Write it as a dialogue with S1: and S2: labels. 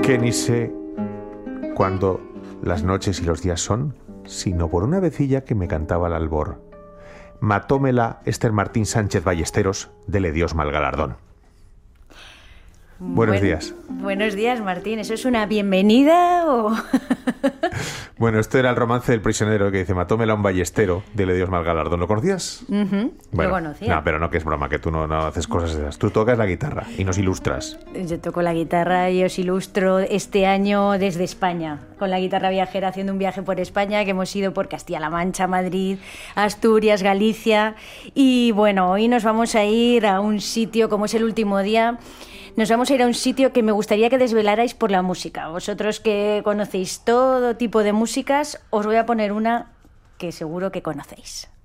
S1: que ni sé cuándo las noches y los días son, sino por una vecilla que me cantaba al albor. Matómela Esther Martín Sánchez Ballesteros, dele Dios mal galardón. Buenos días.
S2: Buenos días, Martín. ¿Eso es una bienvenida o...?
S1: Bueno, esto era el romance del prisionero que dice: matómela un ballestero, dele Dios mal galardón. ¿Lo conocías?
S2: Bueno, lo conocía.
S1: No, pero no, que es broma, que tú no haces cosas esas. Tú tocas la guitarra y nos ilustras.
S2: Yo toco la guitarra y os ilustro este año desde España, con la guitarra viajera, haciendo un viaje por España, que hemos ido por Castilla-La Mancha, Madrid, Asturias, Galicia. Y bueno, hoy nos vamos a ir a un sitio, como es el último día. Nos vamos a ir a un sitio que me gustaría que desvelarais por la música. Vosotros que conocéis todo tipo de músicas, os voy a poner una que seguro que conocéis.